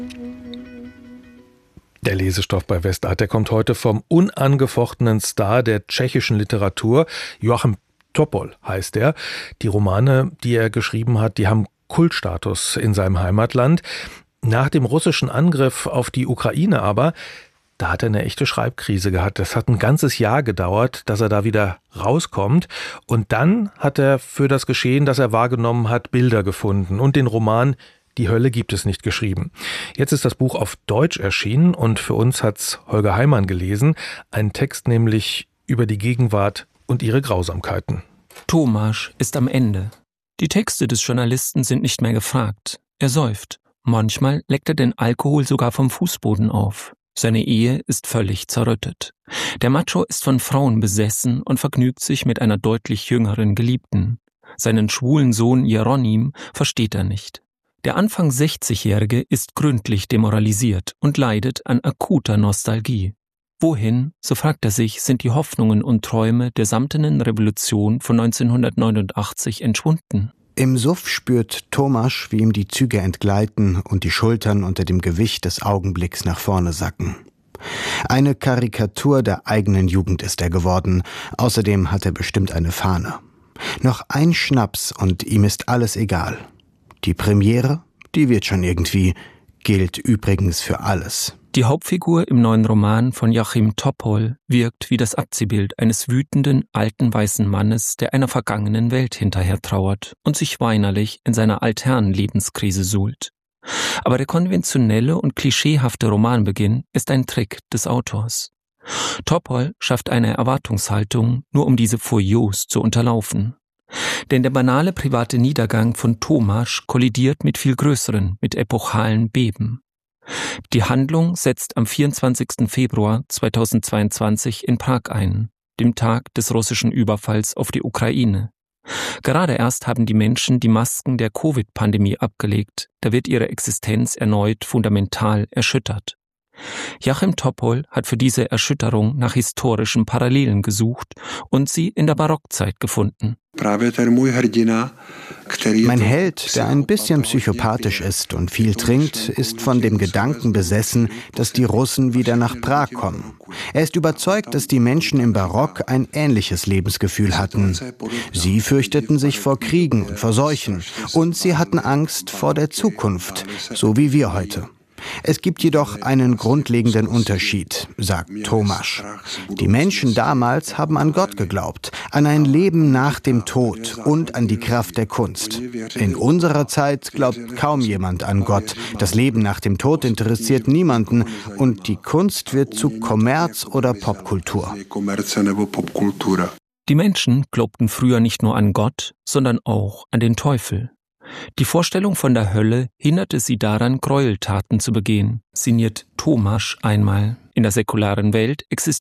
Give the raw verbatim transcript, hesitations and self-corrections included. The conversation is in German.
Der Lesestoff bei Westart, der kommt heute vom unangefochtenen Star der tschechischen Literatur, Joachim Topol heißt er. Die Romane, die er geschrieben hat, die haben Kultstatus in seinem Heimatland. Nach dem russischen Angriff auf die Ukraine aber, da hat er eine echte Schreibkrise gehabt. Das hat ein ganzes Jahr gedauert, dass er da wieder rauskommt. Und dann hat er für das Geschehen, das er wahrgenommen hat, Bilder gefunden und den Roman Die Hölle gibt es nicht geschrieben. Jetzt ist das Buch auf Deutsch erschienen und für uns hat's Holger Heimann gelesen. Ein Text nämlich über die Gegenwart und ihre Grausamkeiten. Tomasz ist am Ende. Die Texte des Journalisten sind nicht mehr gefragt. Er säuft. Manchmal leckt er den Alkohol sogar vom Fußboden auf. Seine Ehe ist völlig zerrüttet. Der Macho ist von Frauen besessen und vergnügt sich mit einer deutlich jüngeren Geliebten. Seinen schwulen Sohn Jeronim versteht er nicht. Der Anfang sechzigjährige ist gründlich demoralisiert und leidet an akuter Nostalgie. Wohin, so fragt er sich, sind die Hoffnungen und Träume der samtenen Revolution von neunzehnhundertneunundachtzig entschwunden? Im Suff spürt Tomasz, wie ihm die Züge entgleiten und die Schultern unter dem Gewicht des Augenblicks nach vorne sacken. Eine Karikatur der eigenen Jugend ist er geworden. Außerdem hat er bestimmt eine Fahne. Noch ein Schnaps und ihm ist alles egal. Die Premiere, die wird schon irgendwie, gilt übrigens für alles. Die Hauptfigur im neuen Roman von Joachim Topol wirkt wie das Abziehbild eines wütenden, alten, weißen Mannes, der einer vergangenen Welt hinterher trauert und sich weinerlich in seiner alternen Lebenskrise suhlt. Aber der konventionelle und klischeehafte Romanbeginn ist ein Trick des Autors. Topol schafft eine Erwartungshaltung, nur um diese furios zu unterlaufen. Denn der banale private Niedergang von Tomasz kollidiert mit viel größeren, mit epochalen Beben. Die Handlung setzt am vierundzwanzigsten Februar zweitausendzweiundzwanzig in Prag ein, dem Tag des russischen Überfalls auf die Ukraine. Gerade erst haben die Menschen die Masken der Covid-Pandemie abgelegt, da wird ihre Existenz erneut fundamental erschüttert. Joachim Topol hat für diese Erschütterung nach historischen Parallelen gesucht und sie in der Barockzeit gefunden. Mein Held, der ein bisschen psychopathisch ist und viel trinkt, ist von dem Gedanken besessen, dass die Russen wieder nach Prag kommen. Er ist überzeugt, dass die Menschen im Barock ein ähnliches Lebensgefühl hatten. Sie fürchteten sich vor Kriegen und vor Seuchen und sie hatten Angst vor der Zukunft, so wie wir heute. Es gibt jedoch einen grundlegenden Unterschied, sagt Tomasz. Die Menschen damals haben an Gott geglaubt, an ein Leben nach dem Tod und an die Kraft der Kunst. In unserer Zeit glaubt kaum jemand an Gott. Das Leben nach dem Tod interessiert niemanden und die Kunst wird zu Kommerz oder Popkultur. Die Menschen glaubten früher nicht nur an Gott, sondern auch an den Teufel. Die Vorstellung von der Hölle hinderte sie daran, Gräueltaten zu begehen, sinniert Tomasz einmal. In der säkularen Welt existiert